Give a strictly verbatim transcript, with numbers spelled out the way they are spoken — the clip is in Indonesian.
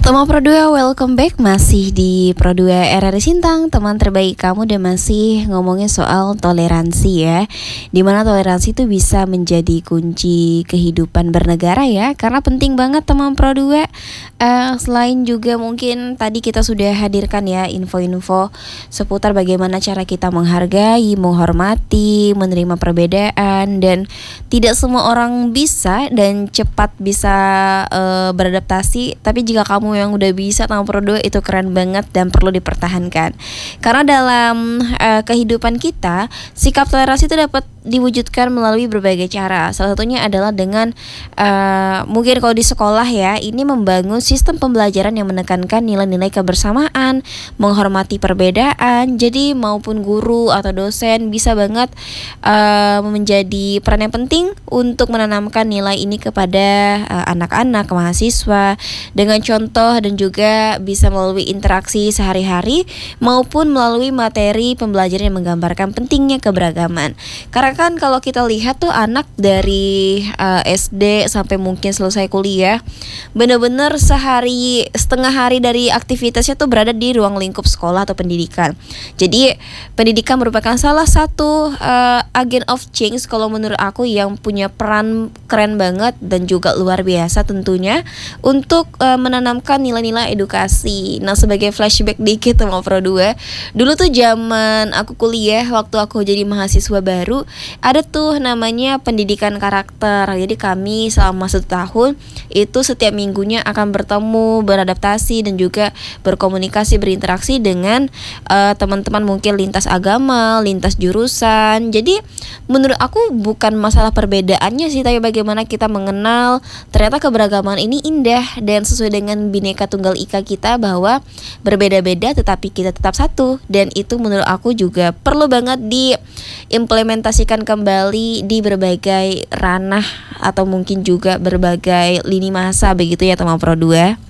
Teman Pro dua, welcome back. Masih di Pro dua R R I Sintang, teman terbaik kamu, dan masih ngomongin soal toleransi ya. Dimana toleransi itu bisa menjadi kunci kehidupan bernegara ya. Karena penting banget teman Pro dua. uh, Selain juga mungkin tadi kita sudah hadirkan ya info-info seputar bagaimana cara kita menghargai, menghormati, menerima perbedaan. Dan tidak semua orang bisa dan cepat bisa uh, beradaptasi. Tapi jika kamu yang udah bisa teman Pro dua, itu keren banget dan perlu dipertahankan. Karena dalam uh, kehidupan kita, sikap toleransi itu dapat diwujudkan melalui berbagai cara. Salah satunya adalah dengan uh, mungkin kalau di sekolah ya, ini membangun sistem pembelajaran yang menekankan nilai-nilai kebersamaan, menghormati perbedaan. Jadi maupun guru atau dosen bisa banget uh, menjadi peran yang penting untuk menanamkan nilai ini kepada uh, anak-anak, mahasiswa dengan contoh, dan juga bisa melalui interaksi sehari-hari maupun melalui materi pembelajaran yang menggambarkan pentingnya keberagaman. Karena kan kalau kita lihat tuh anak dari uh, S D sampai mungkin selesai kuliah, bener-bener sehari setengah hari dari aktivitasnya tuh berada di ruang lingkup sekolah atau pendidikan. Jadi pendidikan merupakan salah satu uh, agent of change kalau menurut aku, yang punya peran keren banget dan juga luar biasa tentunya untuk uh, menanamkan nilai-nilai edukasi. Nah, sebagai flashback dikit sama Pro dua, dulu tuh zaman aku kuliah, waktu aku jadi mahasiswa baru, ada tuh namanya pendidikan karakter. Jadi kami selama satu tahun itu setiap minggunya akan bertemu, beradaptasi, dan juga berkomunikasi, berinteraksi dengan uh, teman-teman mungkin lintas agama, lintas jurusan. Jadi menurut aku bukan masalah perbedaannya sih, tapi bagaimana kita mengenal ternyata keberagaman ini indah dan sesuai dengan Bhinneka Tunggal Ika kita, bahwa berbeda-beda tetapi kita tetap satu. Dan itu menurut aku juga perlu banget diimplementasikan kembali di berbagai ranah atau mungkin juga berbagai lini masa begitu ya teman Pro dua.